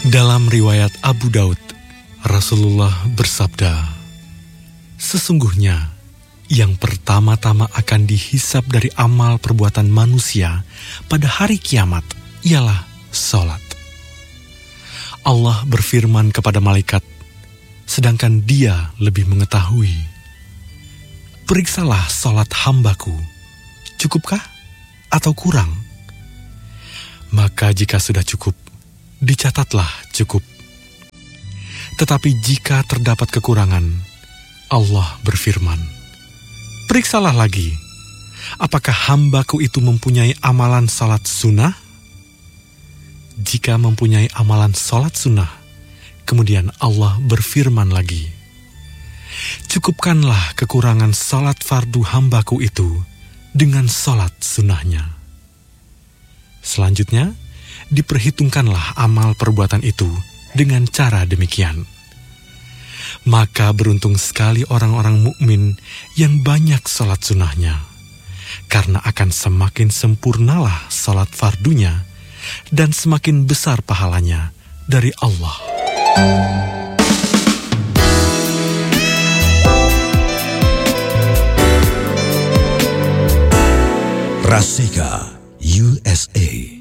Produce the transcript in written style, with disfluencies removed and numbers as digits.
Dalam riwayat Abu Daud, Rasulullah bersabda, "Sesungguhnya yang pertama-tama akan dihisap dari amal perbuatan manusia pada hari kiamat ialah salat." Allah berfirman kepada malaikat, sedangkan Dia lebih mengetahui, "Periksalah salat hambaku, cukupkah atau kurang?" Maka jika sudah cukup, dicatatlah cukup. Tetapi jika terdapat kekurangan, Allah berfirman, "Periksalah lagi, apakah hambaku itu mempunyai amalan salat sunnah? Jika mempunyai amalan salat sunnah," kemudian Allah berfirman lagi, "Cukupkanlah kekurangan salat fardu hambaku itu dengan salat sunnahnya." Selanjutnya, diperhitungkanlah amal perbuatan itu dengan cara demikian. Maka beruntung sekali orang-orang mukmin yang banyak salat sunnahnya, karena akan semakin sempurnalah salat fardunya dan semakin besar pahalanya dari Allah. Rasika USA.